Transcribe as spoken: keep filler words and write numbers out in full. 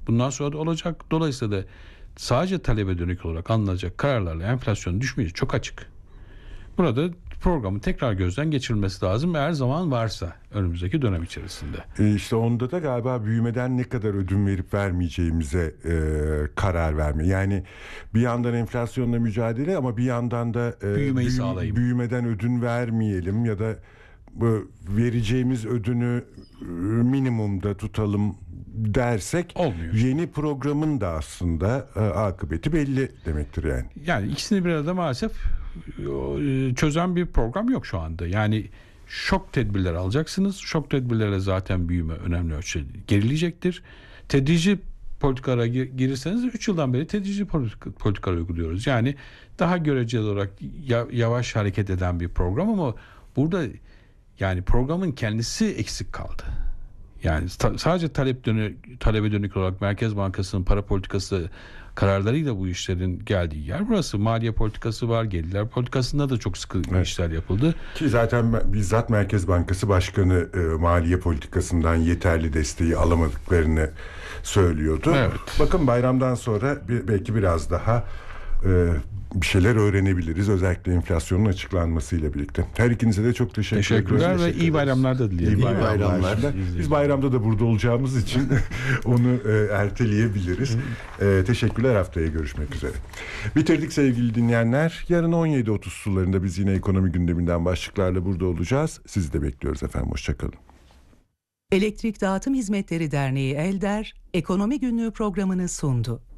Bundan sonra da olacak. Dolayısıyla da sadece talebe dönük olarak alınacak kararlarla enflasyon düşmeyecek, çok açık. Burada programın tekrar gözden geçirilmesi lazım eğer zaman varsa önümüzdeki dönem içerisinde. E işte onda da galiba büyümeden ne kadar ödün verip vermeyeceğimize e, karar verme. Yani bir yandan enflasyonla mücadele ama bir yandan da e, büyümeyi büyü, sağlayayım. Büyümeden ödün vermeyelim ya da bu vereceğimiz ödünü minimumda tutalım dersek olmuyor. Yeni programın da aslında e, akıbeti belli demektir yani. Yani ikisini bir arada maalesef e, çözen bir program yok şu anda. Yani şok tedbirler alacaksınız. Şok tedbirlerle zaten büyüme önemli ölçüde gerileyecektir. Tedrici politikalara girirseniz üç yıldan beri tedrici politikalar uyguluyoruz. Yani daha göreceli olarak yavaş hareket eden bir program ama burada yani programın kendisi eksik kaldı. Yani ta- sadece talep dönü, talebe dönük olarak Merkez Bankası'nın para politikası kararlarıyla bu işlerin geldiği yer burası. Maliye politikası var, gelirler politikasında da çok sıkı evet. işler yapıldı. Ki zaten bizzat Merkez Bankası Başkanı e, maliye politikasından yeterli desteği alamadıklarını söylüyordu. Evet. Bakın bayramdan sonra bir, belki biraz daha e, bir şeyler öğrenebiliriz. Özellikle enflasyonun açıklanmasıyla birlikte. Her ikinize de çok teşekkür ederim. Teşekkürler ve iyi bayramlar da dilerim. İyi bayramlar. Biz bayramda da burada olacağımız için onu e, erteleyebiliriz. E, teşekkürler, haftaya görüşmek üzere. Bitirdik sevgili dinleyenler. Yarın on yedi otuz sularında biz yine ekonomi gündeminden başlıklarla burada olacağız. Sizi de bekliyoruz efendim. Hoşçakalın. Elektrik Dağıtım Hizmetleri Derneği ELDER, Ekonomi Günlüğü programını sundu.